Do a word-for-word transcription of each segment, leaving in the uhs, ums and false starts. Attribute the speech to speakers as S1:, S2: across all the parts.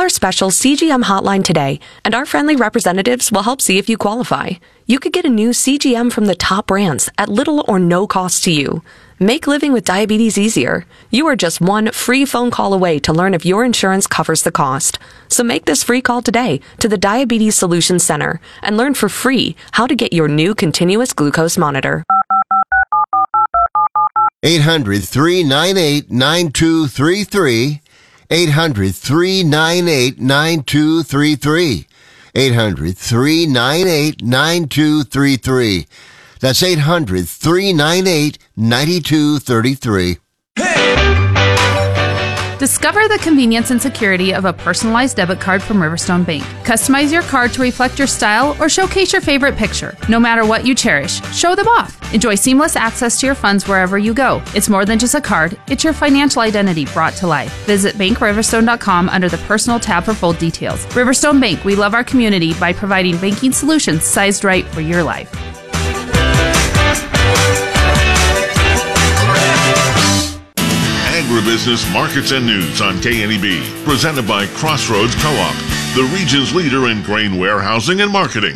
S1: special C G M hotline today, and our friendly representatives will help see if you qualify. You could get a new C G M from the top brands at little or no cost to you. Make living with diabetes easier. You are just one free phone call away to learn if your insurance covers the cost. So make this free call today to the Diabetes Solutions Center and learn for free how to get your new continuous glucose monitor.
S2: eight hundred, three nine eight, nine two three three. eight hundred, three nine eight, nine two three three. eight hundred, three nine eight, nine two three three. That's eight hundred, three nine eight, nine two three three.
S3: Discover the convenience and security of a personalized debit card from Riverstone Bank. Customize your card to reflect your style or showcase your favorite picture. No matter what you cherish, show them off. Enjoy seamless access to your funds wherever you go. It's more than just a card, it's your financial identity brought to life. Visit bank riverstone dot com under the Personal tab for full details. Riverstone Bank, we love our community by providing banking solutions sized right for your life.
S4: Agribusiness Markets and News on K N E B, presented by Crossroads Co-op, the region's leader in grain warehousing and marketing.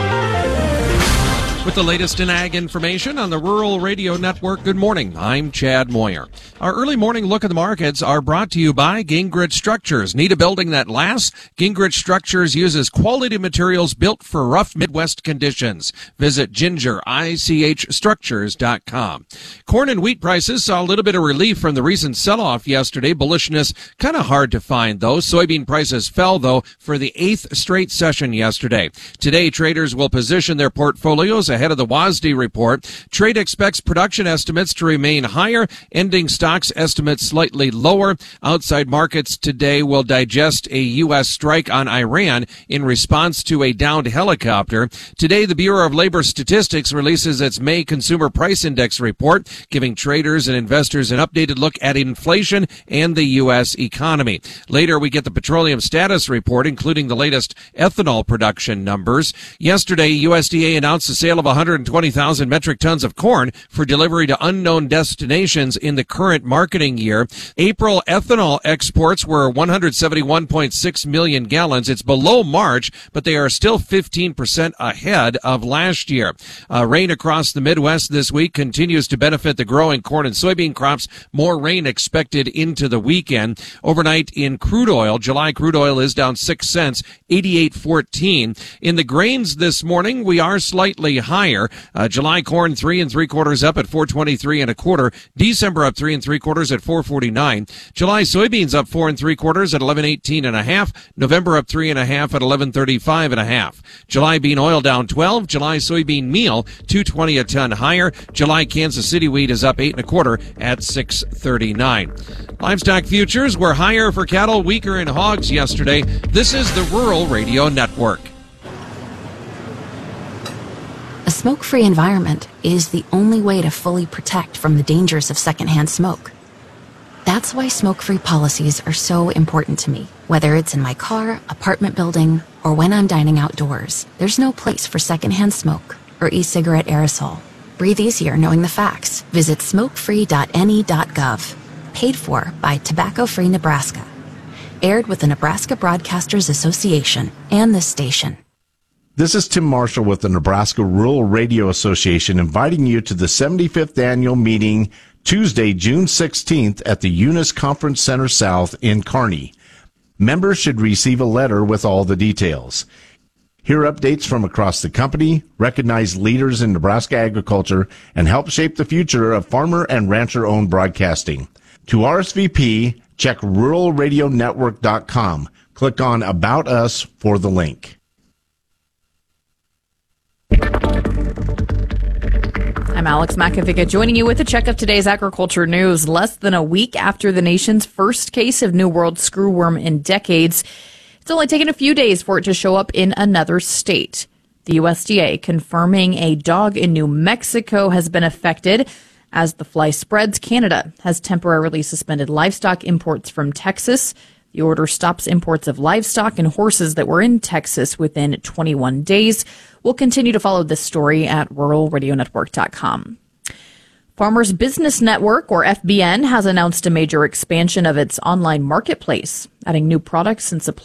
S5: With the latest in ag information on the Rural Radio Network, good morning. I'm Chad Moyer. Our early morning look at the markets are brought to you by Gingrich Structures. Need a building that lasts? Gingrich Structures uses quality materials built for rough Midwest conditions. Visit ginger ich structures dot com. Corn and wheat prices saw a little bit of relief from the recent sell-off yesterday. Bullishness kind of hard to find, though. Soybean prices fell, though, for the eighth straight session yesterday. Today, traders will position their portfolios ahead of the W A S D report. Trade expects production estimates to remain higher, ending stocks estimates slightly lower. Outside markets today will digest a U S strike on Iran in response to a downed helicopter. Today, the Bureau of Labor Statistics releases its May Consumer Price Index report, giving traders and investors an updated look at inflation and the U S economy. Later, we get the petroleum status report, including the latest ethanol production numbers. Yesterday, U S D A announced the sale of one hundred twenty thousand metric tons of corn for delivery to unknown destinations in the current marketing year. April ethanol exports were one hundred seventy-one point six million gallons. It's below March, but they are still fifteen percent ahead of last year. Uh, rain across the Midwest this week continues to benefit the growing corn and soybean crops. More rain expected into the weekend. Overnight in crude oil, July crude oil is down six cents, eighty-eight fourteen. In the grains this morning, we are slightly higher. Uh, July corn three and three quarters up at four twenty-three and a quarter. December up three and three quarters at four forty-nine. July soybeans up four and three quarters at eleven eighteen and a half. November up three and a half at eleven thirty-five and a half. July bean oil down twelve. July soybean meal two twenty a ton higher. July Kansas City wheat is up eight and a quarter at six thirty-nine. Livestock futures were higher for cattle, weaker in hogs yesterday. This is the Rural Radio Network.
S6: A smoke-free environment is the only way to fully protect from the dangers of secondhand smoke. That's why smoke-free policies are so important to me. Whether it's in my car, apartment building, or when I'm dining outdoors, there's no place for secondhand smoke or e-cigarette aerosol. Breathe easier knowing the facts. Visit smoke free dot N E dot gov. Paid for by Tobacco Free Nebraska. Aired with the Nebraska Broadcasters Association and this station.
S7: This is Tim Marshall with the Nebraska Rural Radio Association, inviting you to the seventy-fifth annual meeting Tuesday, June sixteenth at the Eunice Conference Center South in Kearney. Members should receive a letter with all the details. Hear updates from across the company, recognize leaders in Nebraska agriculture, and help shape the future of farmer and rancher-owned broadcasting. To R S V P, check rural radio network dot com. Click on About Us for the link.
S8: I'm Alex Makovica, joining you with a check of today's agriculture news. Less than a week after the nation's first case of New World screwworm in decades, it's only taken a few days for it to show up in another state. The U S D A confirming a dog in New Mexico has been affected. As the fly spreads, Canada has temporarily suspended livestock imports from Texas. The order stops imports of livestock and horses that were in Texas within twenty-one days. We'll continue to follow this story at rural radio network dot com. Farmers Business Network, or F B N, has announced a major expansion of its online marketplace, adding new products and supplies